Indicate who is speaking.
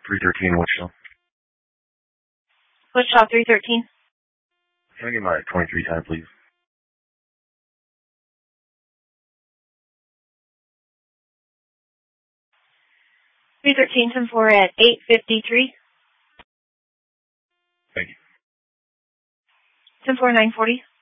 Speaker 1: 313 Wichita.
Speaker 2: Wichita 313.
Speaker 1: Can I get my 23 time, please?
Speaker 2: $313 10-4 at 8:53.
Speaker 1: Thank you.
Speaker 2: 10-4 940.